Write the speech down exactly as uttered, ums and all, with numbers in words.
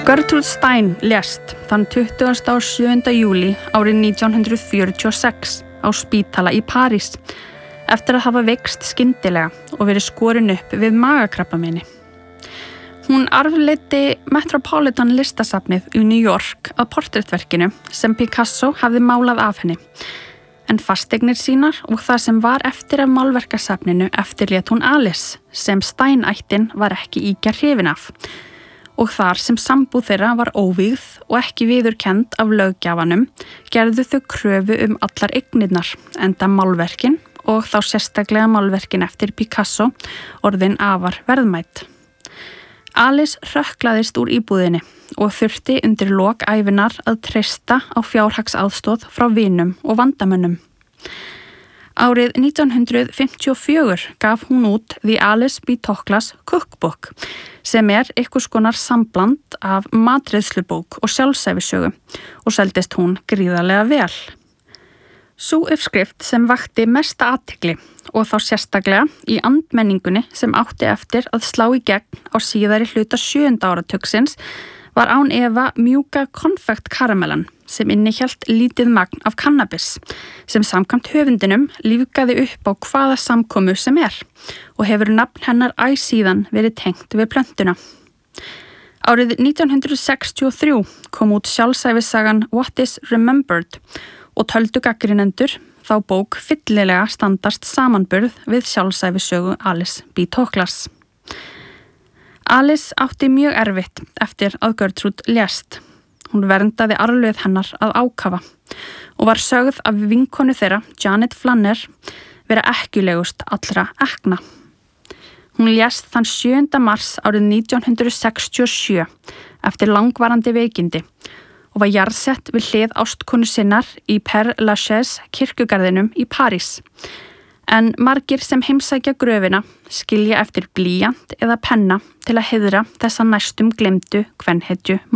Gertrude Stein lést þann tuttugasta og sjöunda júlí árið nítján hundruð fjörutíu og sex á spítala í París eftir að hafa veikst skyndilega og verið skorin upp við magakrabbameini. Hún arfleiddi Metropolitan listasafnið í New York að portrettverkinu sem Picasso hafði málað af henni. En fasteignir sínar og það sem var eftir af málverkasafninu eftirlét hún Alice sem Stein-ættin var ekki ýkja hrifin af. Og þar sem sambúð þeirra var óvígð og ekki viðurkennd af löggjafanum, gerðu þau kröfu um allar eignirnar, enda málverkin og þá sérstaklega málverkin eftir Picasso orðin afar verðmæt. Alice hrökklaðist úr íbúðinni og þurfti undir lok ævinnar að treysta á fjárhagsaðstoð frá vinum og vandamönnum. Árið nítján hundruð fimmtíu og fjögur gaf hún út The Alice B. Toklas Cookbook sem er einhvers konar sambland af matreiðslubók og sjálfsæfisögu og seldist hún gríðarlega vel. Sú uppskrift sem vakti mesta athygli og þá sérstaklega í andmenningunni sem átti eftir að slá í gegn á síðari hluta sjöunda áratugsins var án efa mjúka konfektkaramellan sem innihélt lítið magn af kannabis sem samkvæmt höfundinum lífgaði upp á hvaða samkomu sem er og hefur nafn hennar æ síðan verið tengt við plöntuna. Árið nítján hundruð sextíu og þrjú kom út sjálfsævisagan What is Remembered og töldu gagnrýnendur þá bók fyllilega standast samanburð við sjálfsævisögu Alice B. Toklas. Alice átti mjög erfitt eftir að Gertrude lést. Hún verndaði arfleifð hennar að ákafa og var sögð af vinkonu þeirra, Janet Flanner, vera ekkjulegust allra ekna. Hún lést þann sjöunda mars árið nítján hundruð sextíu og sjö eftir langvarandi veikindi og var jarðsett við hlið ástkonu sinnar í Père Lachaise kirkjugarðinum í París. En margir sem heimsækja gröfina skilja eftir blýant eða penna til að heiðra þessa næstum gleymdu kvenhetju